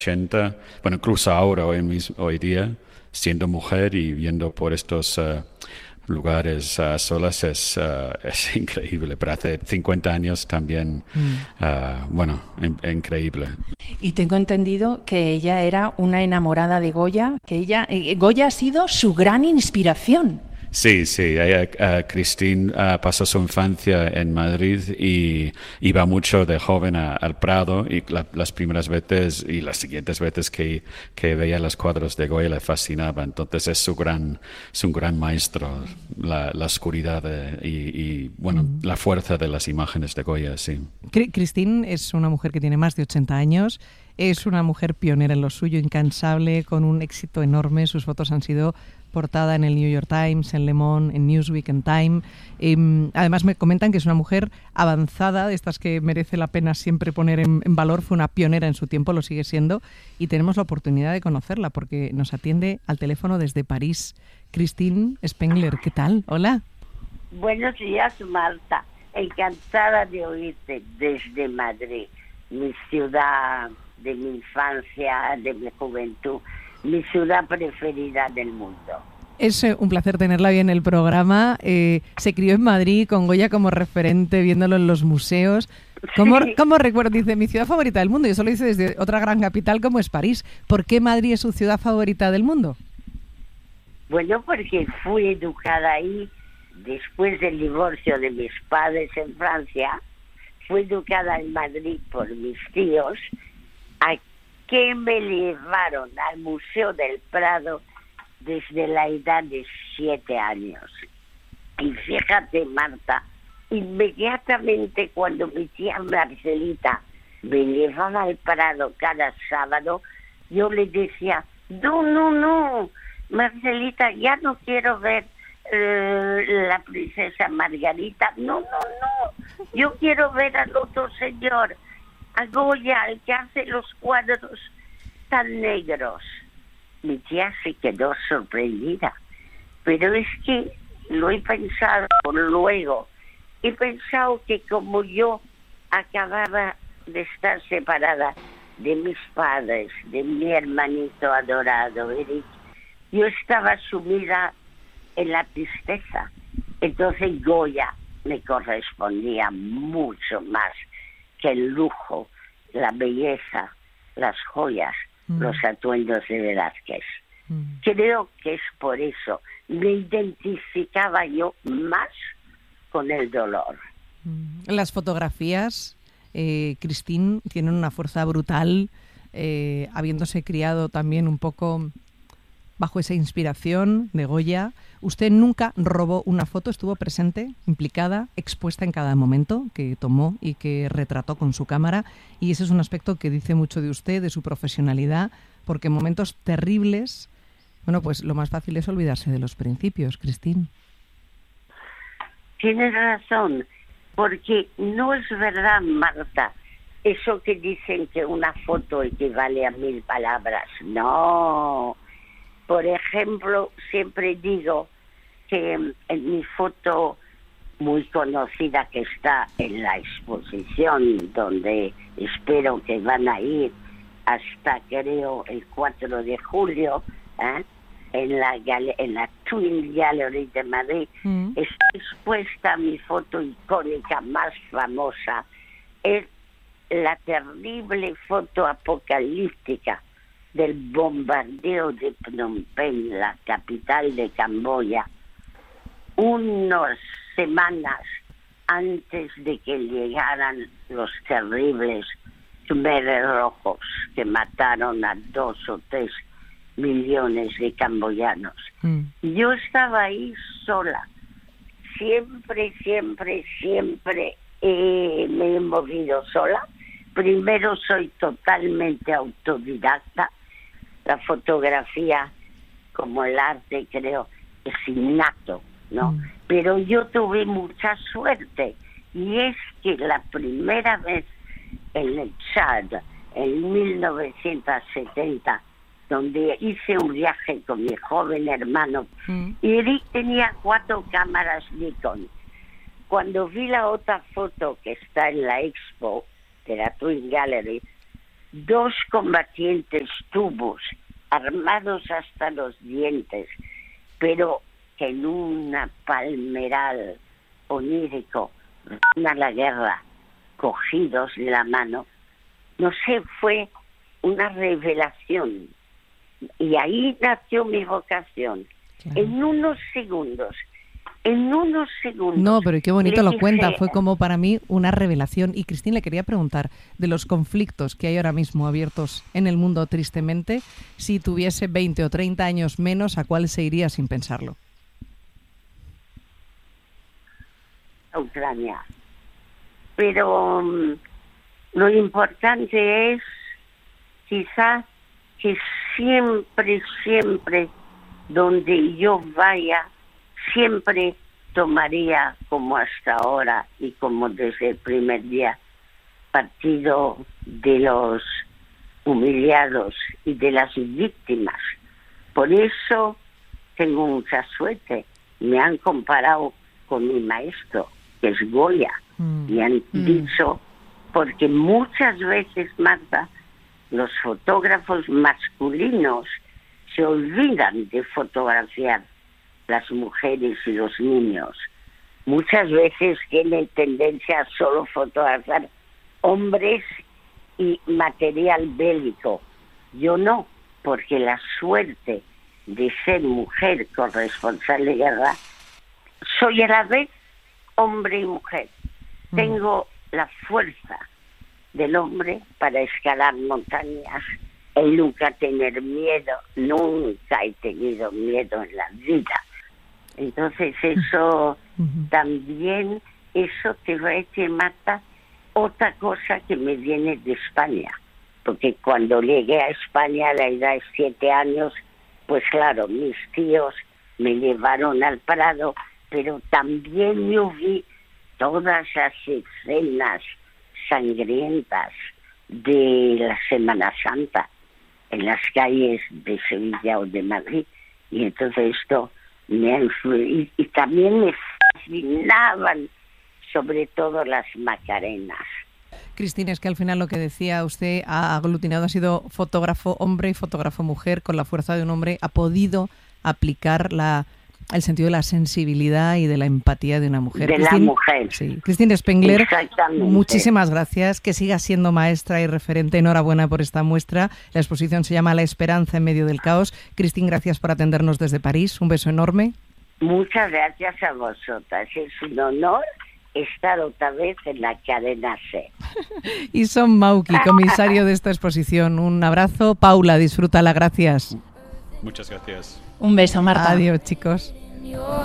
80, bueno, incluso ahora, hoy día, siendo mujer y viendo por estos lugares solas es increíble, pero hace 50 años también, Mm. bueno, increíble. Y tengo entendido que ella era una enamorada de Goya, que Goya ha sido su gran inspiración. Sí, sí, ella, Christine pasó su infancia en Madrid y iba mucho de joven al Prado y las primeras veces y las siguientes veces que veía los cuadros de Goya le fascinaba. Entonces es un gran maestro, la oscuridad bueno, Mm. la fuerza de las imágenes de Goya, sí. Christine es una mujer que tiene más de 80 años, es una mujer pionera en lo suyo, incansable, con un éxito enorme. Sus fotos han sido portada en el New York Times, en Le Monde, en Newsweek, en Time. Además me comentan que es una mujer avanzada, de estas que merece la pena siempre poner en valor. Fue una pionera en su tiempo, lo sigue siendo, y tenemos la oportunidad de conocerla porque nos atiende al teléfono desde París. Christine Spengler, ¿qué tal? Hola. Buenos días, Marta. Encantada de oírte desde Madrid, mi ciudad de mi infancia, de mi juventud, mi ciudad preferida del mundo. Es un placer tenerla hoy en el programa. Se crió en Madrid con Goya como referente, viéndolo en los museos. ¿Cómo recuerdo? Dice, mi ciudad favorita del mundo. Y eso lo dice desde otra gran capital como es París. ¿Por qué Madrid es su ciudad favorita del mundo? Bueno, porque fui educada ahí después del divorcio de mis padres en Francia. Fui educada en Madrid por mis tíos, a que me llevaron al Museo del Prado desde la edad de 7 años. Y fíjate, Marta, inmediatamente cuando mi tía Marcelita me llevaba al Prado cada sábado, yo le decía, no, Marcelita, ya no quiero ver la princesa Margarita, no, yo quiero ver al otro señor, a Goya, el que hace los cuadros tan negros. Mi tía se quedó sorprendida, pero es que lo he pensado luego. He pensado que como yo acababa de estar separada de mis padres, de mi hermanito adorado, Eric, yo estaba sumida en la tristeza. Entonces Goya me correspondía mucho más que el lujo, la belleza, las joyas, los atuendos de Velázquez. Creo que es por eso. Me identificaba yo más con el dolor. Las fotografías, Christine, tienen una fuerza brutal, habiéndose criado también un poco bajo esa inspiración de Goya. Usted nunca robó una foto, estuvo presente, implicada, expuesta en cada momento que tomó y que retrató con su cámara, y ese es un aspecto que dice mucho de usted, de su profesionalidad, porque en momentos terribles, bueno, pues lo más fácil es olvidarse de los principios, Christine. Tienes razón, porque no es verdad, Marta, eso que dicen que una foto equivale a 1000 palabras. No. Por ejemplo, siempre digo que en mi foto muy conocida que está en la exposición, donde espero que van a ir hasta creo el 4 de julio, en la Twin Gallery de Madrid, está expuesta mi foto icónica más famosa, es la terrible foto apocalíptica del bombardeo de Phnom Penh, la capital de Camboya, unas semanas antes de que llegaran los terribles Khmeres rojos que mataron a 2 o 3 millones de camboyanos. Yo estaba ahí sola. Siempre me he movido sola. Primero soy totalmente autodidacta. La fotografía, como el arte, creo, es innato, ¿no? Pero yo tuve mucha suerte, y es que la primera vez en el Chad, en 1970, donde hice un viaje con mi joven hermano, y Eric tenía 4 cámaras Nikon. Cuando vi la otra foto que está en la expo de la Twin Gallery, 2 combatientes tubos, armados hasta los dientes, pero que en una palmeral onírico van a la guerra, cogidos de la mano. No sé, fue una revelación. Y ahí nació mi vocación. Claro. En unos segundos. No, pero qué bonito le lo cuenta. dije, Fue como para mí una revelación. Y Cristín, le quería preguntar de los conflictos que hay ahora mismo abiertos en el mundo, tristemente, si tuviese 20 o 30 años menos, ¿a cuál se iría sin pensarlo? a Ucrania. Pero lo importante es quizás que siempre donde yo vaya, siempre tomaría, como hasta ahora y como desde el primer día, partido de los humillados y de las víctimas. Por eso tengo mucha suerte. Me han comparado con mi maestro, que es Goya. Me han dicho, porque muchas veces, Marta, los fotógrafos masculinos se olvidan de fotografiar las mujeres y los niños. Muchas veces tienen tendencia a solo fotografiar hombres y material bélico. Yo no, porque la suerte de ser mujer corresponsal de guerra, soy a la vez hombre y mujer. Tengo la fuerza del hombre para escalar montañas, el nunca tener miedo, nunca he tenido miedo en la vida. Entonces eso también, eso te voy a decir, Marta, otra cosa que me viene de España, porque cuando llegué a España a la edad de 7 años, pues claro, mis tíos me llevaron al Prado, pero también yo vi todas las escenas sangrientas de la Semana Santa en las calles de Sevilla o de Madrid, y entonces esto me ha influido, y también me fascinaban sobre todo las Macarenas. Cristina, es que al final lo que decía usted ha aglutinado, ha sido fotógrafo hombre y fotógrafo mujer. Con la fuerza de un hombre ha podido aplicar el sentido de la sensibilidad y de la empatía de una mujer. De la mujer. Sí. Cristina Spengler, muchísimas gracias. Que siga siendo maestra y referente. Enhorabuena por esta muestra. La exposición se llama La esperanza en medio del caos. Cristina, gracias por atendernos desde París. Un beso enorme. Muchas gracias a vosotras. Es un honor estar otra vez en la cadena C. Y Son Mauki, comisario de esta exposición. Un abrazo. Paula, disfrútala. Gracias. Muchas gracias. Un beso, Marta. Adiós, chicos.